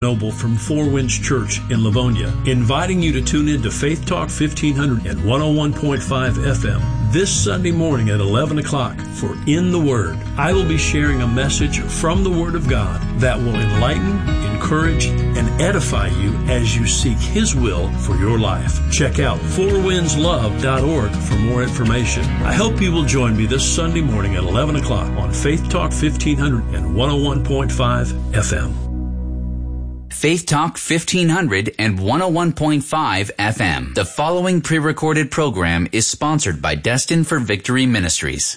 Noble from Four Winds Church in Livonia, inviting you to tune in to Faith Talk 1500 and 101.5 FM this Sunday morning at 11 o'clock for In the Word. I will be sharing a message from the Word of God that will enlighten, encourage, and edify you as you seek His will for your life. Check out fourwindslove.org for more information. I hope you will join me this Sunday morning at 11 o'clock on Faith Talk 1500 and 101.5 FM. Faith Talk 1500 and 101.5 FM. The following pre-recorded program is sponsored by Destined for Victory Ministries.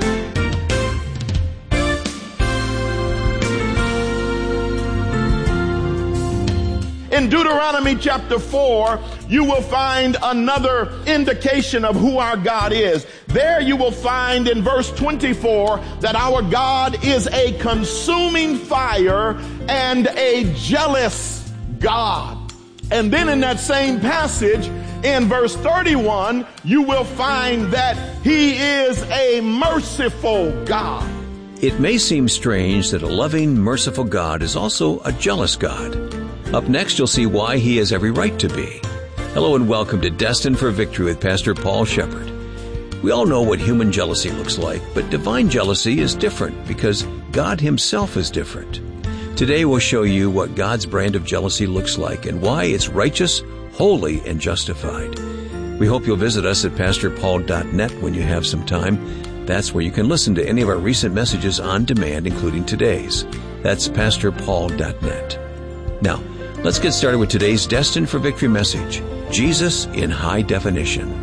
In Deuteronomy chapter 4, you will find another indication of who our God is. There you will find in verse 24 that our God is a consuming fire and a jealous God. And then in that same passage, in verse 31, you will find that He is a merciful God. It may seem strange that a loving, merciful God is also a jealous God. Up next, you'll see why He has every right to be. Hello and welcome to Destined for Victory with Pastor Paul Shepard. We all know what human jealousy looks like, but divine jealousy is different because God Himself is different. Today we'll show you what God's brand of jealousy looks like and why it's righteous, holy, and justified. We hope you'll visit us at pastorpaul.net when you have some time. That's where you can listen to any of our recent messages on demand, including today's. That's pastorpaul.net. Now, let's get started with today's Destined for Victory message, Jesus in High Definition.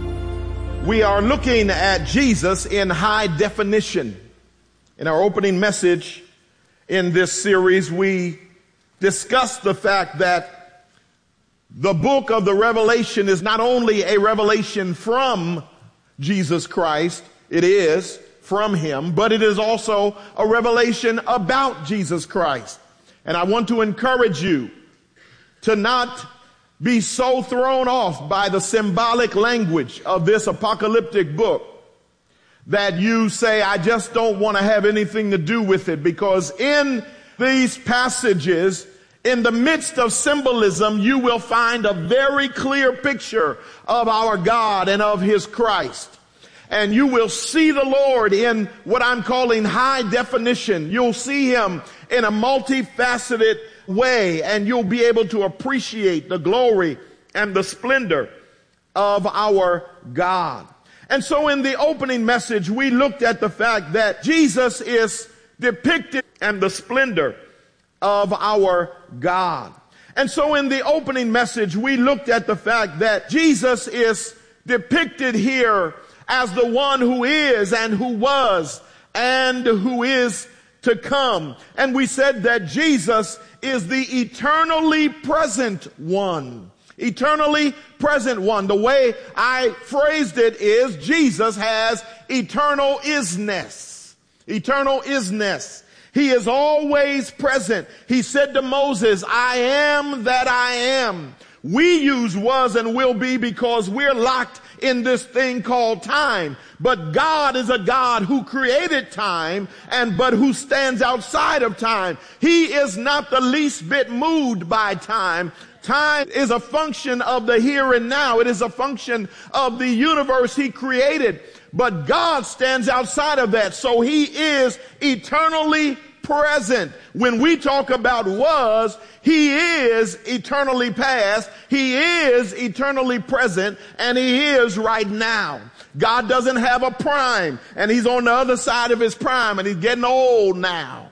We are looking at Jesus in high definition. In our opening message in this series, we discussed the fact that the book of the Revelation is not only a revelation from Jesus Christ, it is from Him, but it is also a revelation about Jesus Christ. And I want to encourage you to not be so thrown off by the symbolic language of this apocalyptic book that you say, I just don't want to have anything to do with it, because in these passages, in the midst of symbolism, you will find a very clear picture of our God and of His Christ. And you will see the Lord in what I'm calling high definition. You'll see Him in a multifaceted way, and you'll be able to appreciate the glory and the splendor of our God. And so in the opening message, we looked at the fact that Jesus is depicted and the splendor of our God. And so in the opening message, we looked at the fact that Jesus is depicted here as the one who is and who was and who is to come. And we said that Jesus is the eternally present one. Eternally present one. The way I phrased it is Jesus has eternal isness. Eternal isness. He is always present. He said to Moses, I am that I am. We use was and will be because we're locked in this thing called time. But God is a God who created time but who stands outside of time. He is not the least bit moved by time. Time is a function of the here and now. It is a function of the universe He created. But God stands outside of that. So He is eternally present. When we talk about was, He is eternally past, He is eternally present, and He is right now. God doesn't have a prime, and He's on the other side of His prime, and He's getting old now.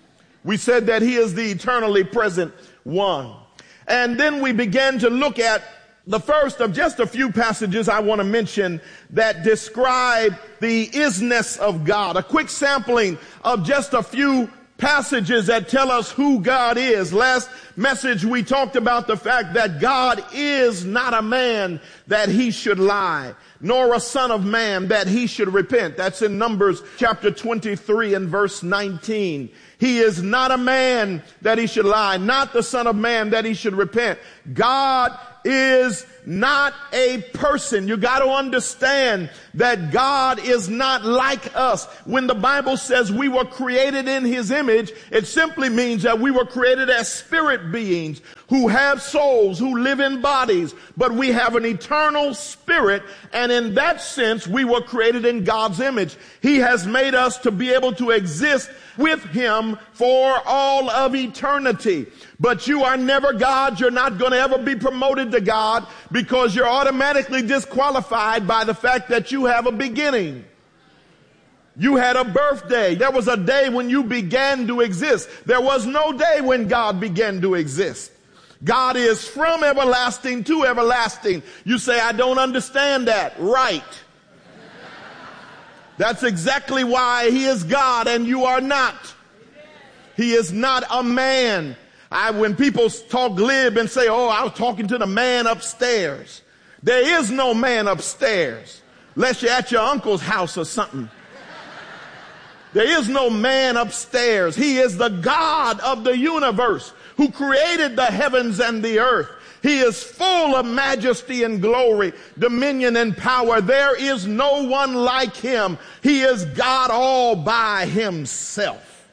We said that He is the eternally present one. And then we began to look at the first of just a few passages I want to mention that describe the isness of God. A quick sampling of just a few passages that tell us who God is. Last message we talked about the fact that God is not a man that He should lie, nor a son of man that He should repent. That's in Numbers chapter 23 and verse 19. He is not a man that He should lie, not the son of man that He should repent. God is not a person. You got to understand that God is not like us. When the Bible says we were created in his image, it simply means that we were created as spirit beings who have souls, who live in bodies, but we have an eternal spirit, and in that sense, we were created in God's image. He has made us to be able to exist with him for all of eternity. But you are never God. You're not going to ever be promoted to God because you're automatically disqualified by the fact that you have a beginning. You had a birthday. There was a day when you began to exist. There was no day when God began to exist. God is from everlasting to everlasting. You say, I don't understand that. Right. That's exactly why he is God and you are not. He is not a man. When people talk glib and say, oh, I was talking to the man upstairs. There is no man upstairs unless you're at your uncle's house or something. There is no man upstairs. He is the God of the universe who created the heavens and the earth. He is full of majesty and glory, dominion and power. There is no one like him. He is God all by himself.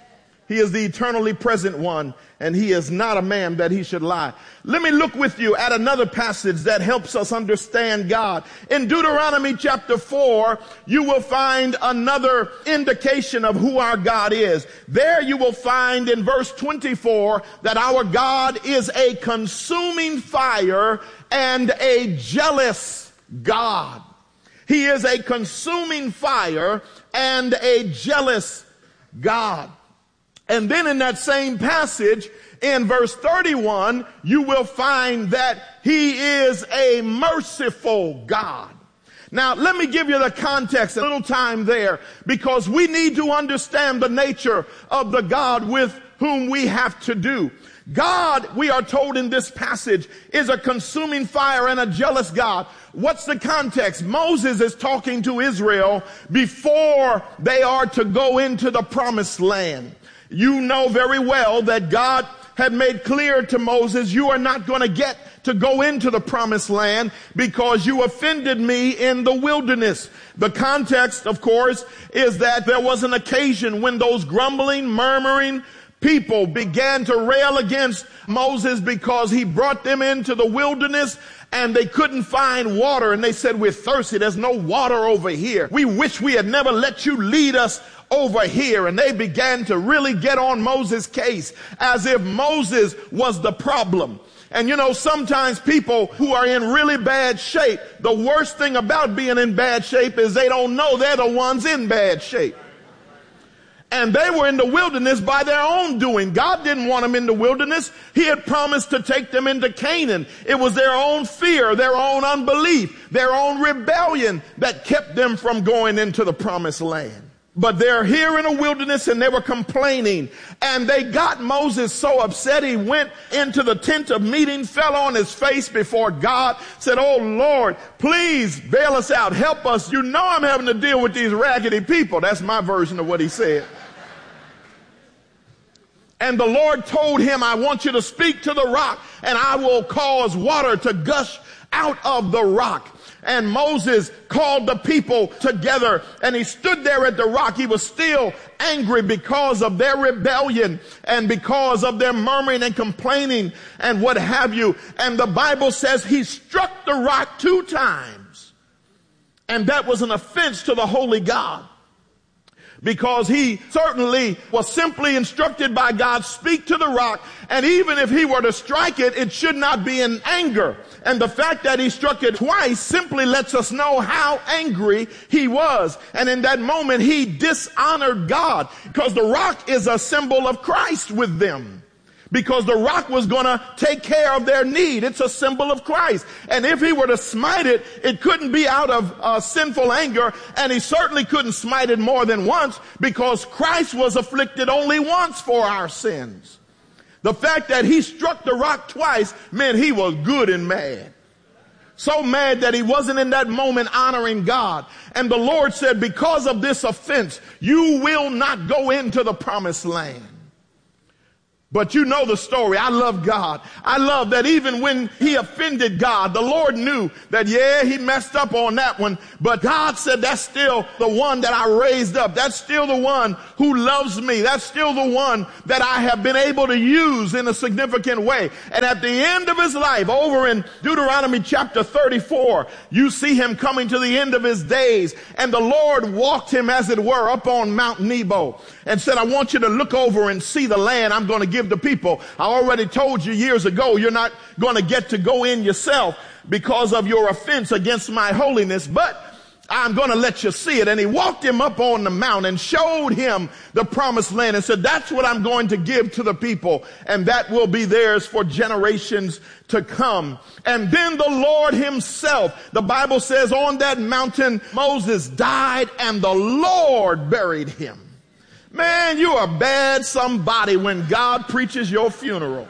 He is the eternally present one, and he is not a man that he should lie. Let me look with you at another passage that helps us understand God. In Deuteronomy chapter 4, you will find another indication of who our God is. There you will find in verse 24 that our God is a consuming fire and a jealous God. He is a consuming fire and a jealous God. And then in that same passage, in verse 31, you will find that he is a merciful God. Now, let me give you the context, a little time there, because we need to understand the nature of the God with whom we have to do. God, we are told in this passage, is a consuming fire and a jealous God. What's the context? Moses is talking to Israel before they are to go into the promised land. You know very well that God had made clear to Moses, you are not going to get to go into the promised land because you offended me in the wilderness. The context, of course, is that there was an occasion when those grumbling, murmuring people began to rail against Moses because he brought them into the wilderness and they couldn't find water. And they said, we're thirsty. There's no water over here. We wish we had never let you lead us over here. And they began to really get on Moses' case as if Moses was the problem. And you know, sometimes people who are in really bad shape, the worst thing about being in bad shape is they don't know they're the ones in bad shape. And they were in the wilderness by their own doing. God didn't want them in the wilderness. He had promised to take them into Canaan. It was their own fear, their own unbelief, their own rebellion that kept them from going into the promised land. But they're here in a wilderness and they were complaining. And they got Moses so upset he went into the tent of meeting, fell on his face before God, said, oh Lord, please bail us out, help us. You know I'm having to deal with these raggedy people. That's my version of what he said. And the Lord told him, I want you to speak to the rock and I will cause water to gush out of the rock. And Moses called the people together and he stood there at the rock. He was still angry because of their rebellion and because of their murmuring and complaining and what have you. And the Bible says he struck the rock 2 times. And that was an offense to the holy God. Because he certainly was simply instructed by God, speak to the rock. And even if he were to strike it, it should not be in anger. And the fact that he struck it twice simply lets us know how angry he was. And in that moment, he dishonored God because the rock is a symbol of Christ with them. Because the rock was going to take care of their need. It's a symbol of Christ. And if he were to smite it, it couldn't be out of sinful anger. And he certainly couldn't smite it more than once because Christ was afflicted only once for our sins. The fact that he struck the rock twice meant he was good and mad. So mad that he wasn't in that moment honoring God. And the Lord said, because of this offense, you will not go into the promised land. But you know the story. I love God. I love that even when he offended God, the Lord knew that, yeah, he messed up on that one. But God said, that's still the one that I raised up. That's still the one who loves me. That's still the one that I have been able to use in a significant way. And at the end of his life, over in Deuteronomy chapter 34, you see him coming to the end of his days. And the Lord walked him, as it were, up on Mount Nebo and said, I want you to look over and see the land I'm going to give the people. I already told you years ago, you're not going to get to go in yourself because of your offense against my holiness, but I'm going to let you see it. And he walked him up on the mount and showed him the promised land and said, that's what I'm going to give to the people, and that will be theirs for generations to come. And then the Lord himself, the Bible says, on that mountain, Moses died and the Lord buried him. Man, you are bad somebody when God preaches your funeral.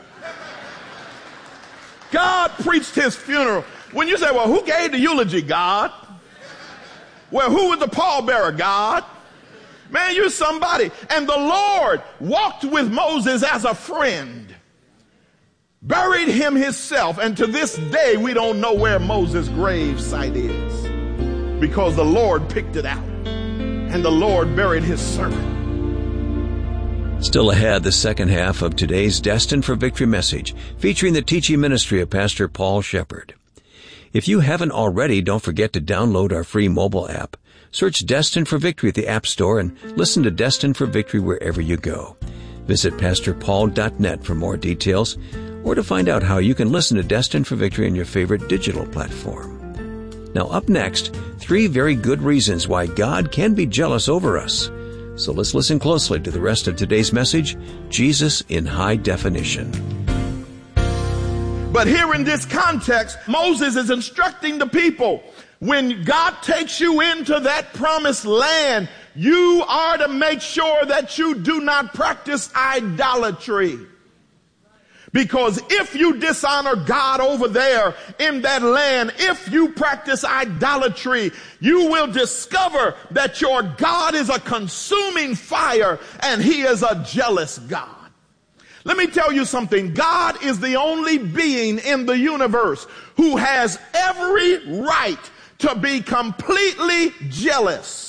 God preached his funeral. When you say, well, who gave the eulogy? God. Well, who was the pallbearer? God. Man, you're somebody. And the Lord walked with Moses as a friend, buried him himself. And to this day, we don't know where Moses' grave site is, because the Lord picked it out and the Lord buried his servant. Still ahead, the second half of today's Destined for Victory message, featuring the teaching ministry of Pastor Paul Shepard. If you haven't already, don't forget to download our free mobile app. Search Destined for Victory at the App Store and listen to Destined for Victory wherever you go. Visit PastorPaul.net for more details, or to find out how you can listen to Destined for Victory on your favorite digital platform. Now, up next, 3 very good reasons why God can be jealous over us. So let's listen closely to the rest of today's message, Jesus in High Definition. But here in this context, Moses is instructing the people, when God takes you into that promised land, you are to make sure that you do not practice idolatry. Because if you dishonor God over there in that land, if you practice idolatry, you will discover that your God is a consuming fire and he is a jealous God. Let me tell you something. God is the only being in the universe who has every right to be completely jealous.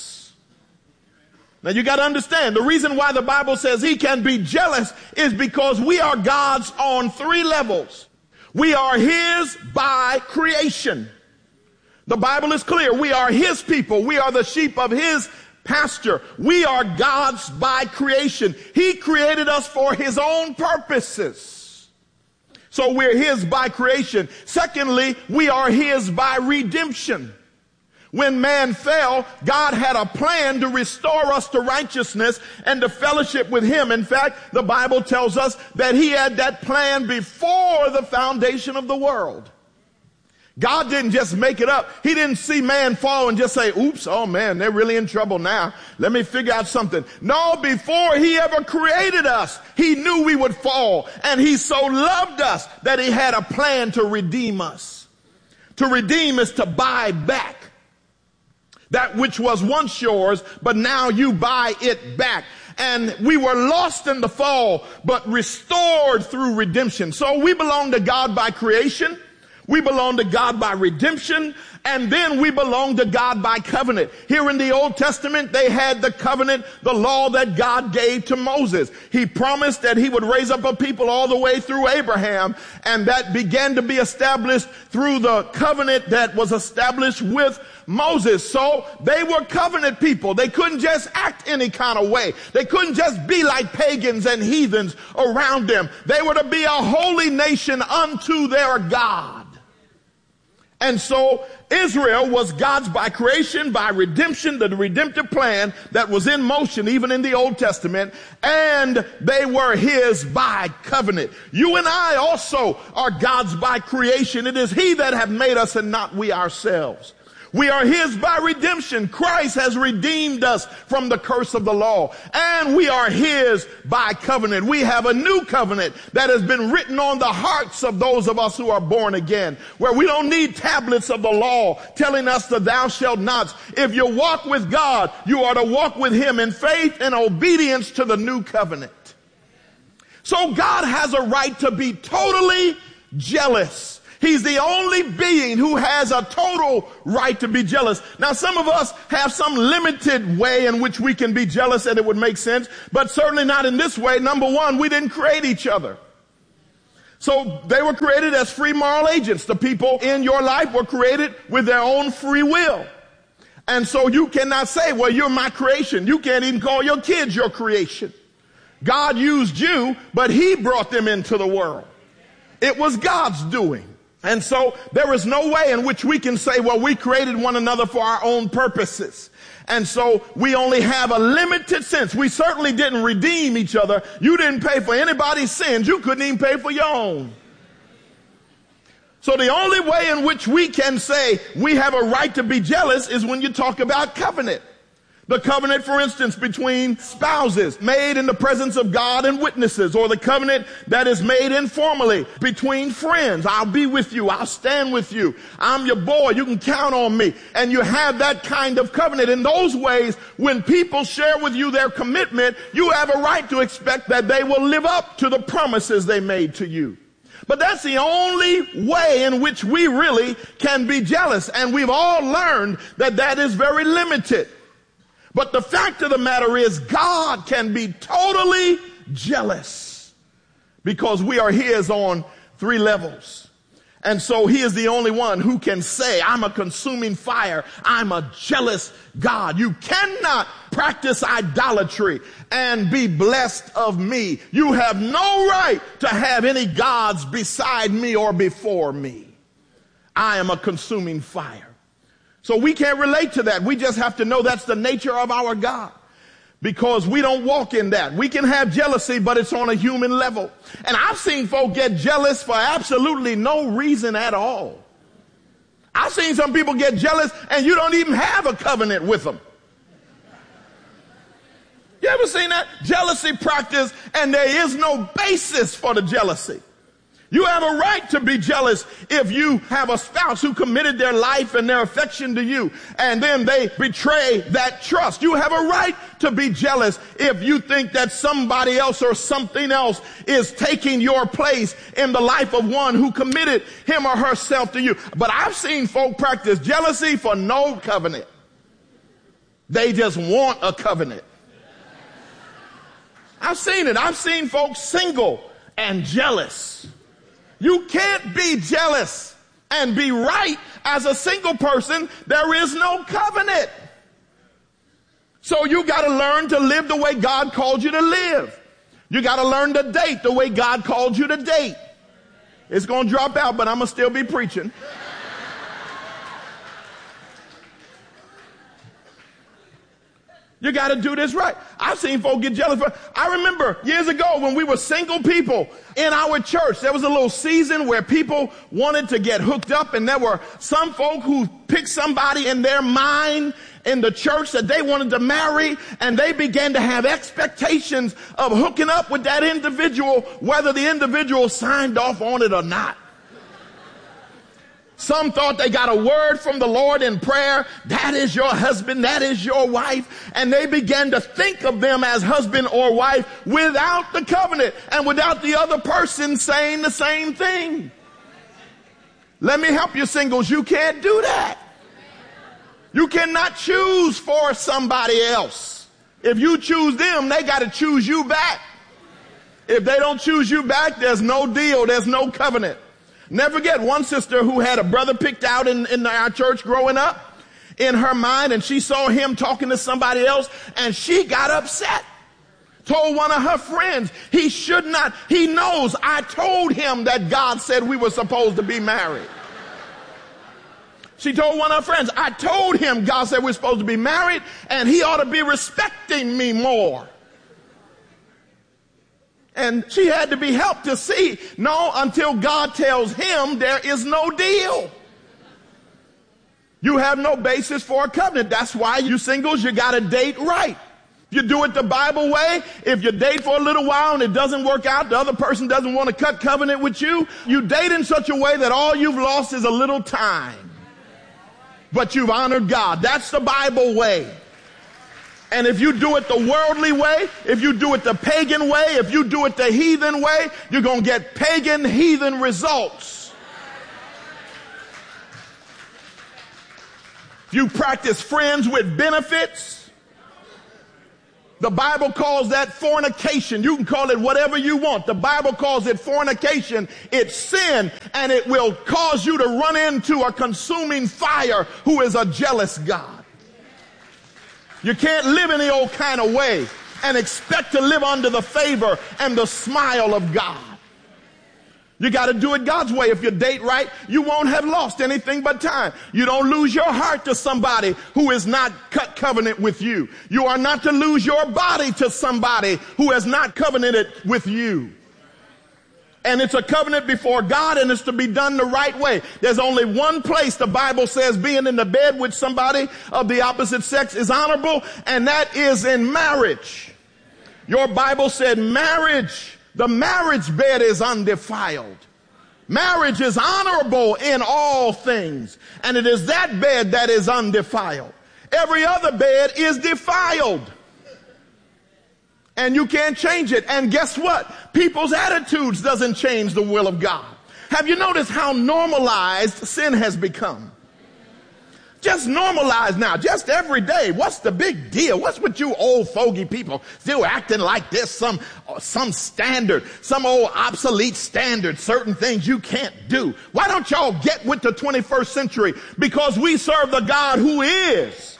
Now you got to understand, the reason why the Bible says he can be jealous is because we are God's on 3 levels. We are his by creation. The Bible is clear. We are his people. We are the sheep of his pasture. We are God's by creation. He created us for his own purposes. So we're his by creation. Secondly, we are his by redemption. When man fell, God had a plan to restore us to righteousness and to fellowship with him. In fact, the Bible tells us that he had that plan before the foundation of the world. God didn't just make it up. He didn't see man fall and just say, oops, oh man, they're really in trouble now. Let me figure out something. No, before he ever created us, he knew we would fall. And he so loved us that he had a plan to redeem us. To redeem is to buy back. That which was once yours, but now you buy it back. And we were lost in the fall, but restored through redemption. So we belong to God by creation. We belong to God by redemption, and then we belong to God by covenant. Here in the Old Testament, they had the covenant, the law that God gave to Moses. He promised that he would raise up a people all the way through Abraham, and that began to be established through the covenant that was established with Moses. So they were covenant people. They couldn't just act any kind of way. They couldn't just be like pagans and heathens around them. They were to be a holy nation unto their God. And so Israel was God's by creation, by redemption, the redemptive plan that was in motion even in the Old Testament, and they were his by covenant. You and I also are God's by creation. It is he that hath made us and not we ourselves. We are his by redemption. Christ has redeemed us from the curse of the law. And we are his by covenant. We have a new covenant that has been written on the hearts of those of us who are born again, where we don't need tablets of the law telling us the thou shalt nots. If you walk with God, you are to walk with him in faith and obedience to the new covenant. So God has a right to be totally jealous. He's the only being who has a total right to be jealous. Now, some of us have some limited way in which we can be jealous and it would make sense, but certainly not in this way. Number one, we didn't create each other. So they were created as free moral agents. The people in your life were created with their own free will. And so you cannot say, well, you're my creation. You can't even call your kids your creation. God used you, but he brought them into the world. It was God's doing. And so there is no way in which we can say, well, we created one another for our own purposes. And so we only have a limited sense. We certainly didn't redeem each other. You didn't pay for anybody's sins. You couldn't even pay for your own. So the only way in which we can say we have a right to be jealous is when you talk about covenant. The covenant, for instance, between spouses made in the presence of God and witnesses, or the covenant that is made informally between friends. I'll be with you. I'll stand with you. I'm your boy. You can count on me. And you have that kind of covenant. In those ways, when people share with you their commitment, you have a right to expect that they will live up to the promises they made to you. But that's the only way in which we really can be jealous. And we've all learned that that is very limited. But the fact of the matter is, God can be totally jealous because we are his on 3 levels. And so he is the only one who can say, I'm a consuming fire. I'm a jealous God. You cannot practice idolatry and be blessed of me. You have no right to have any gods beside me or before me. I am a consuming fire. So we can't relate to that. We just have to know that's the nature of our God, because we don't walk in that. We can have jealousy, but it's on a human level. And I've seen folk get jealous for absolutely no reason at all. I've seen some people get jealous and you don't even have a covenant with them. You ever seen that? Jealousy practice, and there is no basis for the jealousy. You have a right to be jealous if you have a spouse who committed their life and their affection to you, and then they betray that trust. You have a right to be jealous if you think that somebody else or something else is taking your place in the life of one who committed him or herself to you. But I've seen folk practice jealousy for no covenant. They just want a covenant. I've seen it. I've seen folks single and jealous. You can't be jealous and be right as a single person. There is no covenant. So you got to learn to live the way God called you to live. You got to learn to date the way God called you to date. It's going to drop out, but I'm going to still be preaching. You got to do this right. I've seen folk get jealous. I remember years ago when we were single people in our church, there was a little season where people wanted to get hooked up, and there were some folk who picked somebody in their mind in the church that they wanted to marry, and they began to have expectations of hooking up with that individual, whether the individual signed off on it or not. Some thought they got a word from the Lord in prayer. That is your husband. That is your wife. And they began to think of them as husband or wife without the covenant and without the other person saying the same thing. Let me help you, singles. You can't do that. You cannot choose for somebody else. If you choose them, they got to choose you back. If they don't choose you back, there's no deal. There's no covenant. Never forget one sister who had a brother picked out in our church growing up in her mind, and she saw him talking to somebody else, and she got upset. Told one of her friends, he should not. He knows I told him that God said we were supposed to be married. She told one of her friends, I told him God said we're supposed to be married, and he ought to be respecting me more. And she had to be helped to see, no, until God tells him there is no deal. You have no basis for a covenant. That's why you singles, you got to date right. You do it the Bible way. If you date for a little while and it doesn't work out, the other person doesn't want to cut covenant with you, you date in such a way that all you've lost is a little time. But you've honored God. That's the Bible way. And if you do it the worldly way, if you do it the pagan way, if you do it the heathen way, you're going to get pagan, heathen results. If you practice friends with benefits, the Bible calls that fornication. You can call it whatever you want. The Bible calls it fornication. It's sin, and it will cause you to run into a consuming fire who is a jealous God. You can't live any old kind of way and expect to live under the favor and the smile of God. You got to do it God's way. If you date right, you won't have lost anything but time. You don't lose your heart to somebody who is not cut covenant with you. You are not to lose your body to somebody who has not covenanted with you. And it's a covenant before God, and it's to be done the right way. There's only one place the Bible says being in the bed with somebody of the opposite sex is honorable, and that is in marriage. Your Bible said marriage, the marriage bed is undefiled. Marriage is honorable in all things, and it is that bed that is undefiled. Every other bed is defiled. And you can't change it. And guess what? People's attitudes doesn't change the will of God. Have you noticed how normalized sin has become? Just normalized now, just every day. What's the big deal? What's with you old fogey people still acting like this? Some standard, some old obsolete standard, certain things you can't do. Why don't y'all get with the 21st century? Because we serve the God who is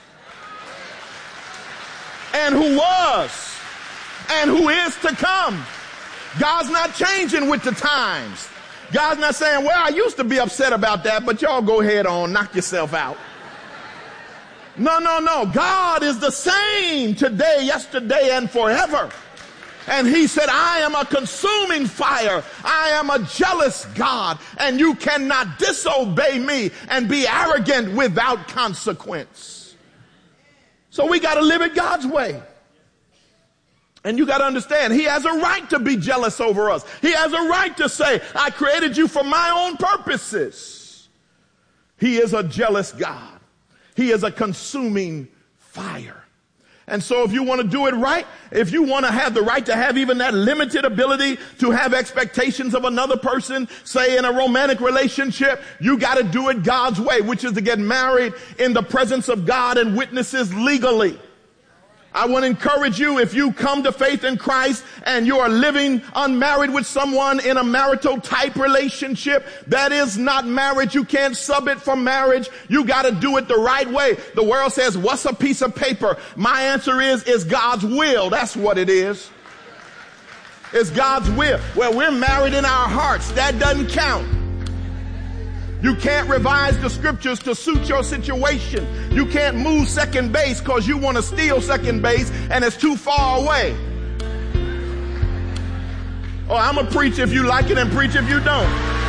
and who was and who is to come. God's not changing with the times. God's not saying, well, I used to be upset about that, but y'all go ahead on, knock yourself out. No. God is the same today, yesterday, and forever. And he said, I am a consuming fire. I am a jealous God, and you cannot disobey me and be arrogant without consequence. So we got to live it God's way. And you got to understand, he has a right to be jealous over us. He has a right to say, I created you for my own purposes. He is a jealous God. He is a consuming fire. And so if you want to do it right, if you want to have the right to have even that limited ability to have expectations of another person, say in a romantic relationship, you got to do it God's way, which is to get married in the presence of God and witnesses legally. I want to encourage you, if you come to faith in Christ and you are living unmarried with someone in a marital type relationship, that is not marriage. You can't sub it for marriage. You got to do it the right way. The world says, what's a piece of paper? My answer is God's will. That's what it is. It's God's will. Well, we're married in our hearts. That doesn't count. You can't revise the scriptures to suit your situation. You can't move second base because you want to steal second base and it's too far away. Oh, I'm going to preach if you like it and preach if you don't.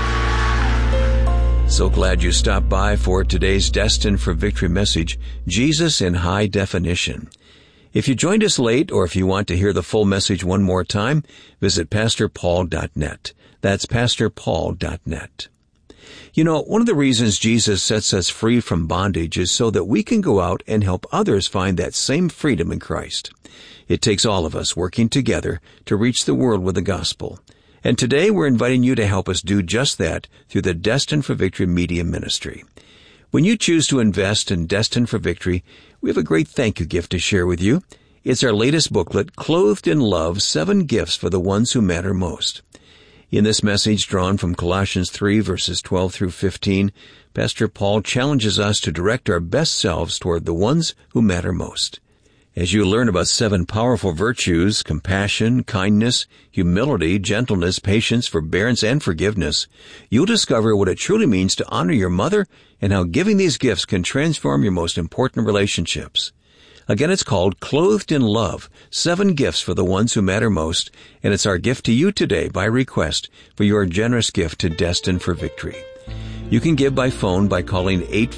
So glad you stopped by for today's Destined for Victory message, Jesus in High Definition. If you joined us late or if you want to hear the full message one more time, visit pastorpaul.net. That's pastorpaul.net. You know, one of the reasons Jesus sets us free from bondage is so that we can go out and help others find that same freedom in Christ. It takes all of us working together to reach the world with the gospel. And today we're inviting you to help us do just that through the Destined for Victory Media Ministry. When you choose to invest in Destined for Victory, we have a great thank you gift to share with you. It's our latest booklet, Clothed in Love, 7 Gifts for the Ones Who Matter Most. In this message drawn from Colossians 3, verses 12 through 15, Pastor Paul challenges us to direct our best selves toward the ones who matter most. As you learn about 7 powerful virtues, compassion, kindness, humility, gentleness, patience, forbearance, and forgiveness, you'll discover what it truly means to honor your mother and how giving these gifts can transform your most important relationships. Again, it's called Clothed in Love, 7 Gifts for the Ones Who Matter Most, and it's our gift to you today by request for your generous gift to Destined for Victory. You can give by phone by calling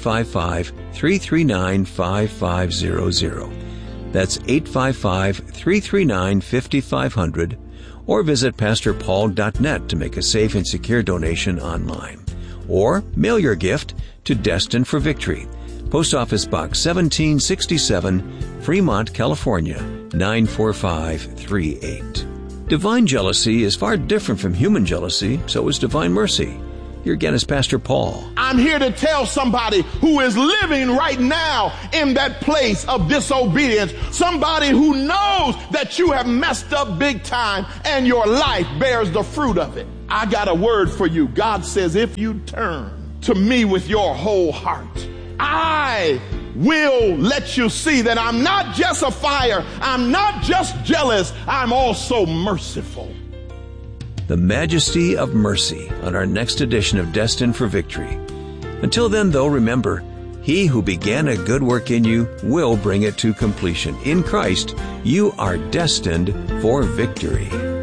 855-339-5500. That's 855-339-5500, or visit pastorpaul.net to make a safe and secure donation online. Or mail your gift to Destined for Victory, Post Office Box 1767, Fremont, California, 94538. Divine jealousy is far different from human jealousy, so is divine mercy. Here again is Pastor Paul. I'm here to tell somebody who is living right now in that place of disobedience, somebody who knows that you have messed up big time and your life bears the fruit of it. I got a word for you. God says, if you turn to me with your whole heart, I will let you see that I'm not just a fire, I'm not just jealous, I'm also merciful. The majesty of mercy on our next edition of Destined for Victory. Until then, though, remember, he who began a good work in you will bring it to completion. In Christ, you are destined for victory.